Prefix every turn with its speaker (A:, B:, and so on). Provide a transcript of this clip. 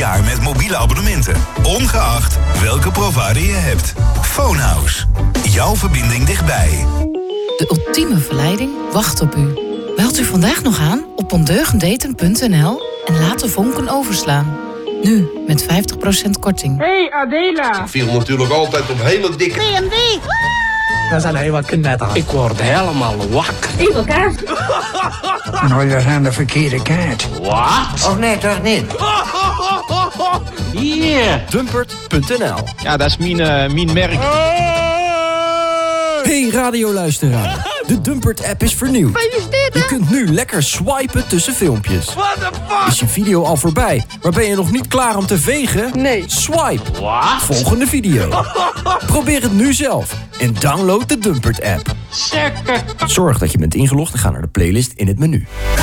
A: jaar met mobiele abonnementen. Ongeacht welke provider je hebt. Phonehouse. Jouw verbinding dichtbij.
B: De ultieme verleiding wacht op u. Meld u vandaag nog aan op ondeugenddaten.nl en laat de vonken overslaan. Nu met 50% korting.
C: Hey Adela!
D: Ik viel natuurlijk altijd op hele dikke...
C: BMW!
E: We zijn helemaal knetter. Ik word helemaal wakker.
C: Even kaart.
E: Nou, dat aan de verkeerde kaart.
F: Wat? Oh nee, toch niet?
E: Yeah.
G: Dumpert.nl.
H: Ja, dat is mijn merk.
G: Hey radioluisteraar. De Dumpert-app is vernieuwd. Je kunt nu lekker swipen tussen filmpjes.
C: What the fuck?
G: Is je video al voorbij, maar ben je nog niet klaar om te vegen?
C: Nee.
G: Swipe.
E: Wat?
G: Volgende video. Probeer het nu zelf en download de Dumpert-app. Zorg dat je bent ingelogd en ga naar de playlist in het menu.